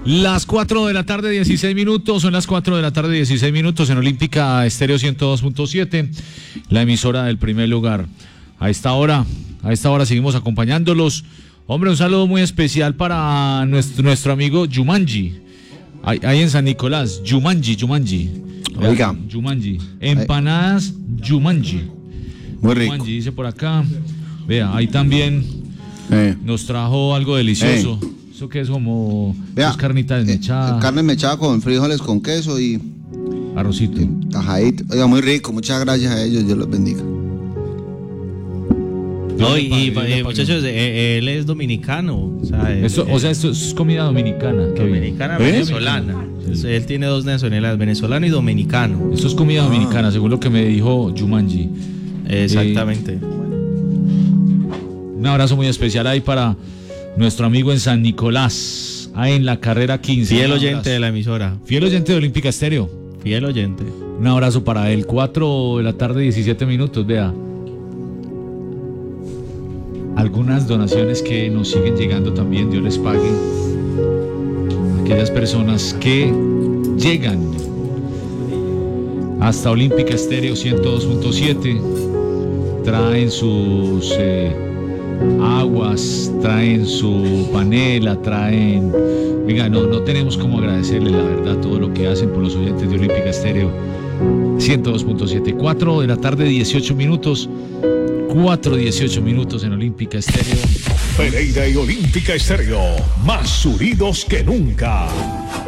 Las 4 de la tarde, 16 minutos. Son las 4 de la tarde, 16 minutos en Olímpica Estéreo 102.7, la emisora del primer lugar. A esta hora seguimos acompañándolos. Hombre, un saludo muy especial para nuestro amigo Jumanji. Ahí en San Nicolás, Jumanji. Oiga. Jumanji. Empanadas Jumanji. Muy rico. Jumanji dice por acá. Vea, ahí también nos trajo algo delicioso. Eso que es como dos carnitas desmechadas. Carne mechada con frijoles con queso y arrocito. Tajadito. Oiga, muy rico. Muchas gracias a ellos. Dios los bendiga. No, muchachos, él es dominicano. Esto es comida dominicana. Dominicana, venezolana. Él tiene dos nacionalidades, venezolano y dominicano. Esto es comida dominicana, según lo que me dijo Jumanji. Exactamente. Un abrazo muy especial ahí para nuestro amigo en San Nicolás, ahí en la carrera 15. Fiel oyente de la emisora. Fiel oyente de Olímpica Estéreo. Fiel oyente. Un abrazo para él. 4 de la tarde, 17 minutos, vea. Algunas donaciones que nos siguen llegando también, Dios les pague. Aquellas personas que llegan hasta Olímpica Estéreo 102.7, traen sus aguas, traen su panela, traen... Venga, no tenemos cómo agradecerles, la verdad, todo lo que hacen por los oyentes de Olímpica Estéreo 102.7. 4 de la tarde, 18 minutos. 4:18 minutos en Olímpica Estéreo. Pereira y Olímpica Estéreo, más unidos que nunca.